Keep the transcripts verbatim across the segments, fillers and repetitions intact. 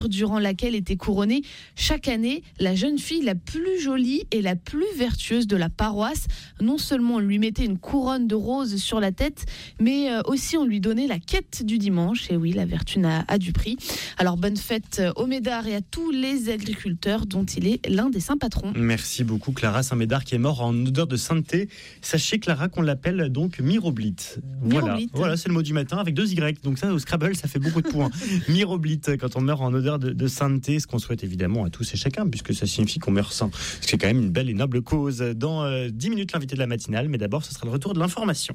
durant laquelle était couronnée chaque année la jeune fille la plus jolie et la plus vertueuse de la paroisse. Non seulement on lui mettait une couronne de roses sur la tête, mais aussi on lui donnait la quête du dimanche. Et oui, la vertu n'a, a du prix. Alors bonne fête au Médard et à tous les agriculteurs dont il est l'un des saints patrons. Merci beaucoup Clara. Saint-Médard qui est mort en odeur de sainteté. Sachez Clara qu'on l'appelle donc Miroblite. Voilà, voilà, c'est le mot du matin avec deux Y. Donc ça au Scrabble ça fait beaucoup de points. Miroblite quand on meurt en odeur De, de sainteté, ce qu'on souhaite évidemment à tous et chacun, puisque ça signifie qu'on meurt sain. C'est quand même une belle et noble cause. Dans euh, dix minutes, l'invité de la matinale, mais d'abord, ce sera le retour de l'information.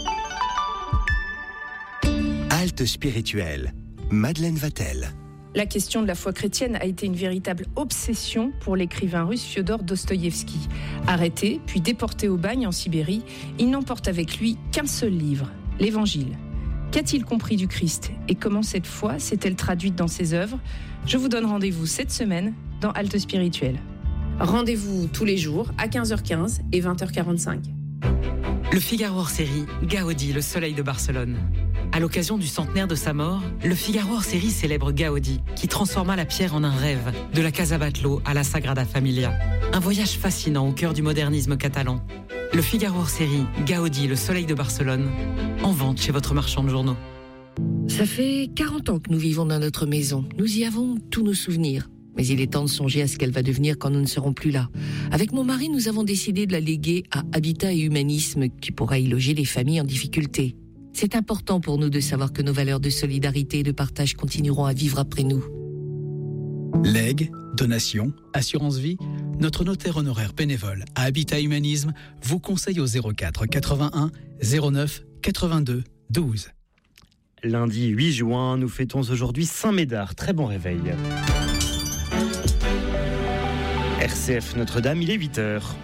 Halte spirituelle, Madeleine Vatel. La question de la foi chrétienne a été une véritable obsession pour l'écrivain russe Fiodor Dostoïevski. Arrêté, puis déporté au bagne en Sibérie, il n'emporte avec lui qu'un seul livre, l'Évangile. Qu'a-t-il compris du Christ et comment cette foi s'est-elle traduite dans ses œuvres ? Je vous donne rendez-vous cette semaine dans Halte Spirituelle. Rendez-vous tous les jours à quinze heures quinze et vingt heures quarante-cinq. Le Figaro hors série, Gaudi, le soleil de Barcelone. À l'occasion du centenaire de sa mort, le Figaro hors série célèbre Gaudi, qui transforma la pierre en un rêve, de la Casa Batlló à la Sagrada Familia. Un voyage fascinant au cœur du modernisme catalan. Le Figaro hors série, Gaudi, le soleil de Barcelone, en vente chez votre marchand de journaux. Ça fait quarante ans que nous vivons dans notre maison. Nous y avons tous nos souvenirs. Mais il est temps de songer à ce qu'elle va devenir quand nous ne serons plus là. Avec mon mari, nous avons décidé de la léguer à Habitat et Humanisme, qui pourra y loger les familles en difficulté. C'est important pour nous de savoir que nos valeurs de solidarité et de partage continueront à vivre après nous. Legs, donations, assurance vie, notre notaire honoraire bénévole à Habitat Humanisme vous conseille au zéro quatre quatre-vingt-un zéro neuf quatre-vingt-deux douze. Lundi huit juin, nous fêtons aujourd'hui Saint-Médard. Très bon réveil. R C F Notre-Dame, il est huit heures.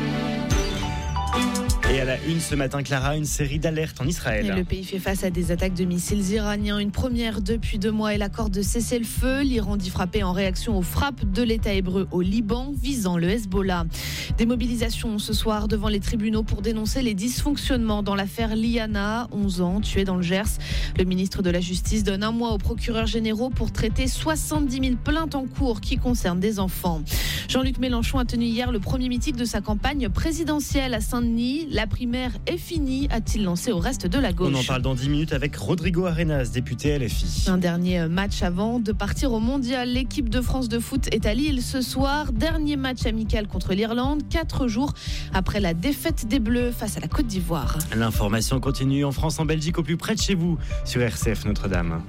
Et à la une ce matin, Clara, une série d'alertes en Israël. Et le pays fait face à des attaques de missiles iraniens. Une première depuis deux mois et l'accord de cessez-le-feu. L'Iran dit frapper en réaction aux frappes de l'État hébreu au Liban, visant le Hezbollah. Des mobilisations ce soir devant les tribunaux pour dénoncer les dysfonctionnements dans l'affaire Liana, onze ans, tuée dans le Gers. Le ministre de la Justice donne un mois aux procureurs généraux pour traiter soixante-dix mille plaintes en cours qui concernent des enfants. Jean-Luc Mélenchon a tenu hier le premier meeting de sa campagne présidentielle à Saint-Denis. La primaire est finie, a-t-il lancé au reste de la gauche. On en parle dans dix minutes avec Rodrigo Arenas, député L F I. Un dernier match avant de partir au mondial. L'équipe de France de foot est à Lille ce soir. Dernier match amical contre l'Irlande, quatre jours après la défaite des Bleus face à la Côte d'Ivoire. L'information continue en France, en Belgique, au plus près de chez vous, sur R C F Notre-Dame.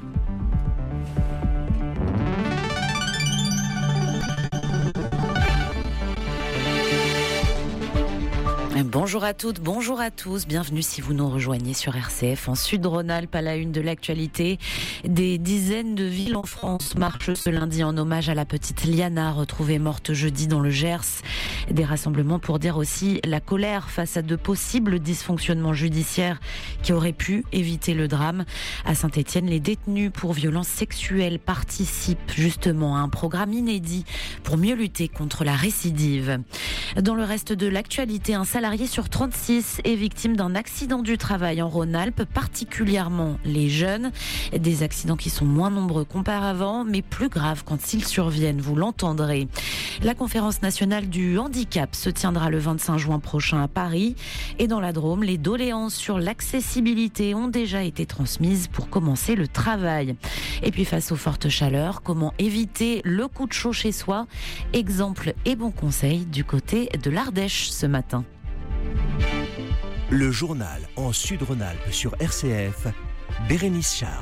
Bonjour à toutes, bonjour à tous, bienvenue si vous nous rejoignez sur R C F en Sud-Rhône-Alpes à la une de l'actualité. Des dizaines de villes en France marchent ce lundi en hommage à la petite Liana retrouvée morte jeudi dans le Gers. Des rassemblements pour dire aussi la colère face à de possibles dysfonctionnements judiciaires qui auraient pu éviter le drame. À Saint-Étienne, les détenus pour violences sexuelles participent justement à un programme inédit pour mieux lutter contre la récidive. Dans le reste de l'actualité, un salarié sur trente-six est victime d'un accident du travail en Rhône-Alpes, particulièrement les jeunes. Des accidents qui sont moins nombreux qu'auparavant, mais plus graves quand ils surviennent, vous l'entendrez. La conférence nationale du handicap se tiendra le vingt-cinq juin prochain à Paris. Et dans la Drôme, les doléances sur l'accessibilité ont déjà été transmises pour commencer le travail. Et puis face aux fortes chaleurs, comment éviter le coup de chaud chez soi ? Exemple et bons conseils du côté de l'Ardèche ce matin. Le journal en Sud-Rhône-Alpes sur R C F, Bérénice Charles.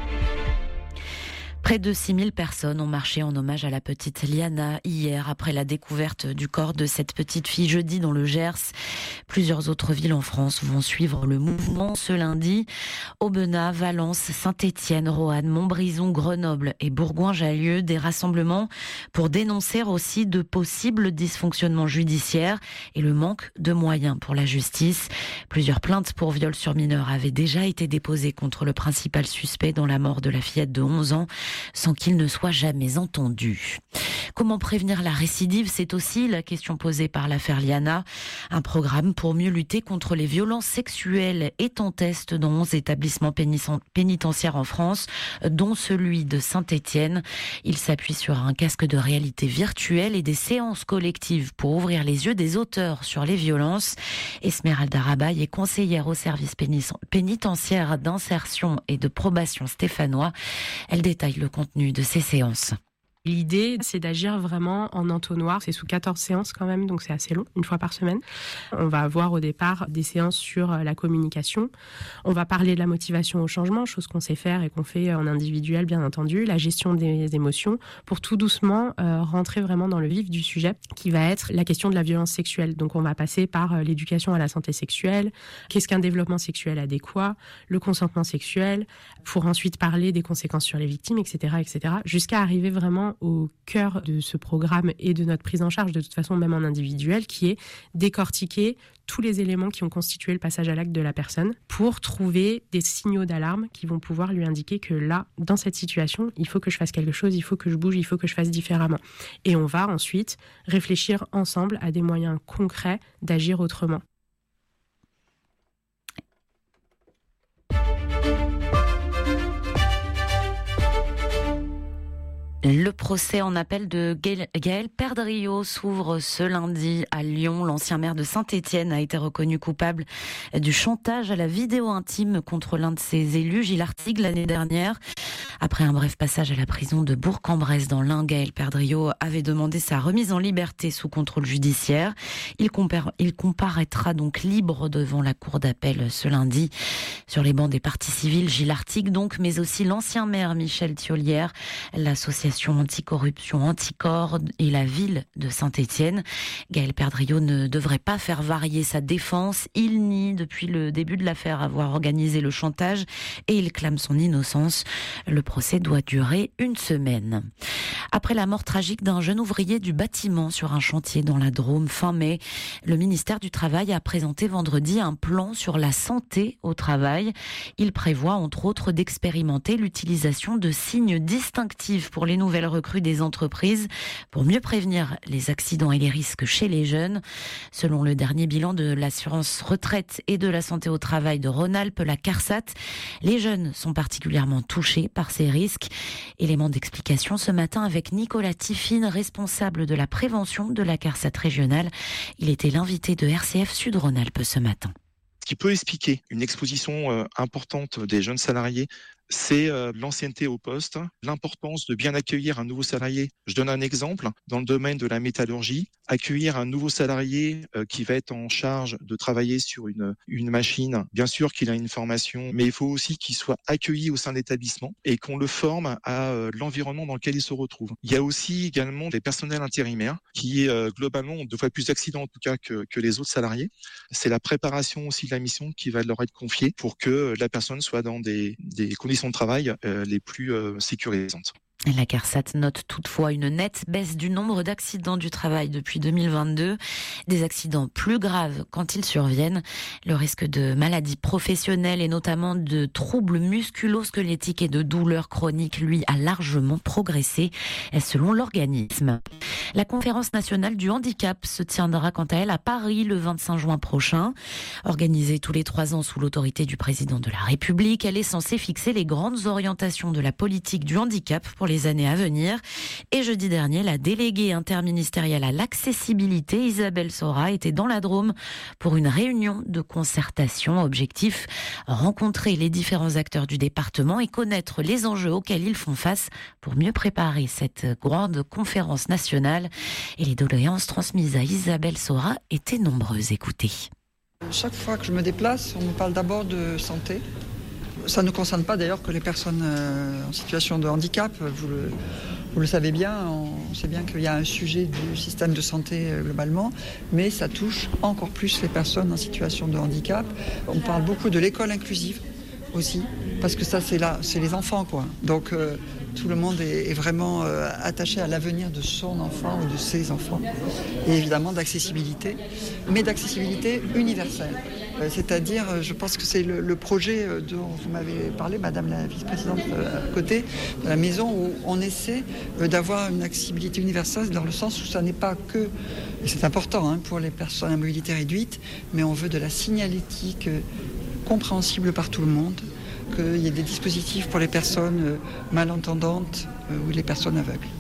Près de six mille personnes ont marché en hommage à la petite Liana hier après la découverte du corps de cette petite fille jeudi dans le Gers. Plusieurs autres villes en France vont suivre le mouvement ce lundi. Aubenas, Valence, Saint-Étienne, Roanne, Montbrison, Grenoble et Bourgoin-Jallieu. Des rassemblements pour dénoncer aussi de possibles dysfonctionnements judiciaires et le manque de moyens pour la justice. Plusieurs plaintes pour viol sur mineurs avaient déjà été déposées contre le principal suspect dans la mort de la fillette de onze ans. Sans qu'il ne soit jamais entendu. Comment prévenir la récidive? C'est aussi la question posée par l'affaire Liana. Un programme pour mieux lutter contre les violences sexuelles est en test dans onze établissements pénitentiaires en France, dont celui de Saint-Étienne. Il s'appuie sur un casque de réalité virtuelle et des séances collectives pour ouvrir les yeux des auteurs sur les violences. Esmeralda Rabaille est conseillère au service pénitentiaire d'insertion et de probation stéphanois. Elle détaille le contenu de ces séances. L'idée, c'est d'agir vraiment en entonnoir. C'est sous quatorze séances quand même, donc c'est assez long, une fois par semaine. On va avoir au départ des séances sur la communication. On va parler de la motivation au changement, chose qu'on sait faire et qu'on fait en individuel, bien entendu. La gestion des émotions, pour tout doucement euh, rentrer vraiment dans le vif du sujet, qui va être la question de la violence sexuelle. Donc on va passer par l'éducation à la santé sexuelle, qu'est-ce qu'un développement sexuel adéquat, le consentement sexuel, pour ensuite parler des conséquences sur les victimes, et cetera, et cetera, jusqu'à arriver vraiment au cœur de ce programme et de notre prise en charge, de toute façon même en individuel, qui est décortiquer tous les éléments qui ont constitué le passage à l'acte de la personne pour trouver des signaux d'alarme qui vont pouvoir lui indiquer que là, dans cette situation, il faut que je fasse quelque chose, il faut que je bouge, il faut que je fasse différemment. Et on va ensuite réfléchir ensemble à des moyens concrets d'agir autrement. Le procès en appel de Gaël Perdriau s'ouvre ce lundi à Lyon. L'ancien maire de Saint-Étienne a été reconnu coupable du chantage à la vidéo intime contre l'un de ses élus, Gilles Artigue, l'année dernière. Après un bref passage à la prison de Bourg-en-Bresse dans l'Ain, Gaël Perdriau avait demandé sa remise en liberté sous contrôle judiciaire. Il, compara- il comparaîtra donc libre devant la cour d'appel ce lundi. Sur les bancs des partis civils, Gilles Artigue donc, mais aussi l'ancien maire Michel Thiollière, l'association anticorruption Anticorps et la ville de Saint-Étienne. Gaël Perdriau ne devrait pas faire varier sa défense. Il nie depuis le début de l'affaire avoir organisé le chantage et il clame son innocence. Le procès doit durer une semaine. Après la mort tragique d'un jeune ouvrier du bâtiment sur un chantier dans la Drôme fin mai, le ministère du Travail a présenté vendredi un plan sur la santé au travail. Il prévoit entre autres d'expérimenter l'utilisation de signes distinctifs pour les nouvelles recrues des entreprises pour mieux prévenir les accidents et les risques chez les jeunes. Selon le dernier bilan de l'assurance retraite et de la santé au travail de Rhône-Alpes, la CARSAT, les jeunes sont particulièrement touchés par ces risques. Élément d'explication ce matin avec Nicolas Tiffine, responsable de la prévention de la CARSAT régionale. Il était l'invité de R C F Sud Rhône-Alpes ce matin. Ce qui peut expliquer une exposition euh, importante des jeunes salariés, c'est euh, l'ancienneté au poste, l'importance de bien accueillir un nouveau salarié. Je donne un exemple, dans le domaine de la métallurgie, accueillir un nouveau salarié euh, qui va être en charge de travailler sur une, une machine, bien sûr qu'il a une formation, mais il faut aussi qu'il soit accueilli au sein de l'établissement et qu'on le forme à euh, l'environnement dans lequel il se retrouve. Il y a aussi également des personnels intérimaires qui euh, globalement ont deux fois plus d'accidents en tout cas que, que les autres salariés. C'est la préparation aussi de la mission qui va leur être confiée pour que la personne soit dans des, des conditions de travail euh, les plus euh, sécurisantes. La CARSAT note toutefois une nette baisse du nombre d'accidents du travail depuis deux mille vingt-deux. Des accidents plus graves quand ils surviennent. Le risque de maladies professionnelles et notamment de troubles musculo-squelettiques et de douleurs chroniques, lui, a largement progressé, selon l'organisme. La conférence nationale du handicap se tiendra quant à elle à Paris le vingt-cinq juin prochain. Organisée tous les trois ans sous l'autorité du président de la République, elle est censée fixer les grandes orientations de la politique du handicap pour les années à venir. Et jeudi dernier, la déléguée interministérielle à l'accessibilité, Isabelle Sora, était dans la Drôme pour une réunion de concertation. Objectif, rencontrer les différents acteurs du département et connaître les enjeux auxquels ils font face pour mieux préparer cette grande conférence nationale. Et les doléances transmises à Isabelle Sora étaient nombreuses. Écoutez. Chaque fois que je me déplace, on me parle d'abord de santé. Ça ne concerne pas d'ailleurs que les personnes en situation de handicap. Vous le, vous le savez bien, on sait bien qu'il y a un sujet du système de santé globalement, mais ça touche encore plus les personnes en situation de handicap. On parle beaucoup de l'école inclusive aussi, parce que ça c'est là, c'est les enfants quoi. Donc euh, tout le monde est, est vraiment euh, attaché à l'avenir de son enfant ou de ses enfants. Et évidemment d'accessibilité, mais d'accessibilité universelle. C'est-à-dire, je pense que c'est le, le projet dont vous m'avez parlé, Madame la vice-présidente, à côté de la maison, où on essaie d'avoir une accessibilité universelle dans le sens où ça n'est pas que, et c'est important hein, pour les personnes à mobilité réduite, mais on veut de la signalétique compréhensible par tout le monde, qu'il y ait des dispositifs pour les personnes malentendantes ou les personnes aveugles.